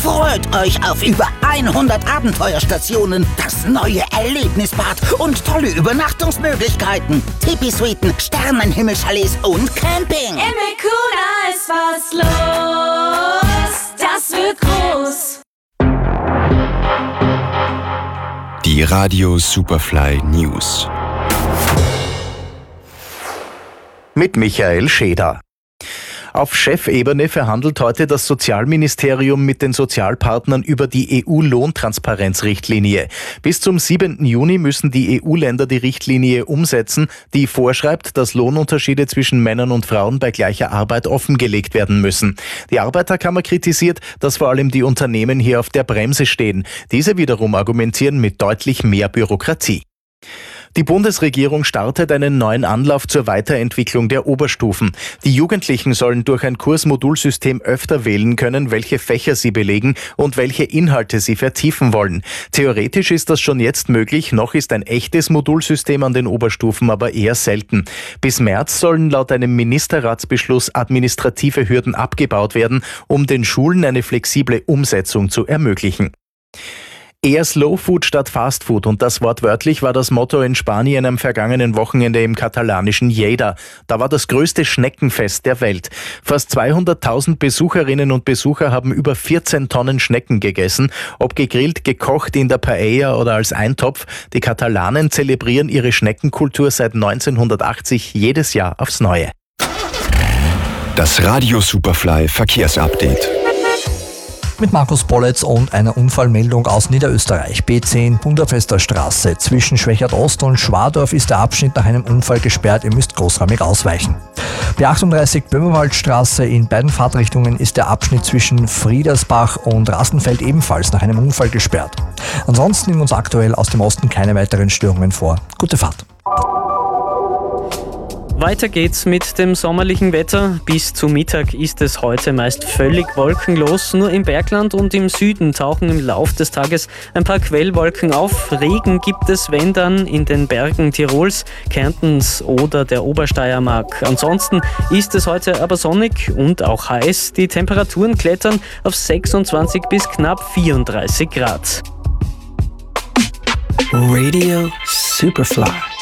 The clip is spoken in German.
Freut euch auf über 100 Abenteuerstationen, das neue Erlebnisbad und tolle Übernachtungsmöglichkeiten. Tipi-Suiten, Sternenhimmelchalets und Camping. Im Ikuna ist was los, das wird groß. Die Radio Superfly News. Mit Michael Scheder. Auf Chefebene verhandelt heute das Sozialministerium mit den Sozialpartnern über die EU-Lohntransparenzrichtlinie. Bis zum 7. Juni müssen die EU-Länder die Richtlinie umsetzen, die vorschreibt, dass Lohnunterschiede zwischen Männern und Frauen bei gleicher Arbeit offengelegt werden müssen. Die Arbeiterkammer kritisiert, dass vor allem die Unternehmen hier auf der Bremse stehen. Diese wiederum argumentieren mit deutlich mehr Bürokratie. Die Bundesregierung startet einen neuen Anlauf zur Weiterentwicklung der Oberstufen. Die Jugendlichen sollen durch ein Kursmodulsystem öfter wählen können, welche Fächer sie belegen und welche Inhalte sie vertiefen wollen. Theoretisch ist das schon jetzt möglich, noch ist ein echtes Modulsystem an den Oberstufen aber eher selten. Bis März sollen laut einem Ministerratsbeschluss administrative Hürden abgebaut werden, um den Schulen eine flexible Umsetzung zu ermöglichen. Eher Slow Food statt Fast Food und das wortwörtlich war das Motto in Spanien am vergangenen Wochenende im katalanischen Lleida. Da war das größte Schneckenfest der Welt. Fast 200.000 Besucherinnen und Besucher haben über 14 Tonnen Schnecken gegessen, ob gegrillt, gekocht in der Paella oder als Eintopf. Die Katalanen zelebrieren ihre Schneckenkultur seit 1980 jedes Jahr aufs Neue. Das Radio Superfly Verkehrsupdate. Mit Markus Bolletz und einer Unfallmeldung aus Niederösterreich. B10 Bunderfester Straße. Zwischen Schwächert Ost und Schwadorf ist der Abschnitt nach einem Unfall gesperrt. Ihr müsst großräumig ausweichen. B38 Böhmerwaldstraße. In beiden Fahrtrichtungen ist der Abschnitt zwischen Friedersbach und Rastenfeld ebenfalls nach einem Unfall gesperrt. Ansonsten nehmen uns aktuell aus dem Osten keine weiteren Störungen vor. Gute Fahrt. Weiter geht's mit dem sommerlichen Wetter. Bis zu Mittag ist es heute meist völlig wolkenlos. Nur im Bergland und im Süden tauchen im Lauf des Tages ein paar Quellwolken auf. Regen gibt es, wenn dann, in den Bergen Tirols, Kärntens oder der Obersteiermark. Ansonsten ist es heute aber sonnig und auch heiß. Die Temperaturen klettern auf 26 bis knapp 34 Grad. Radio Superfly.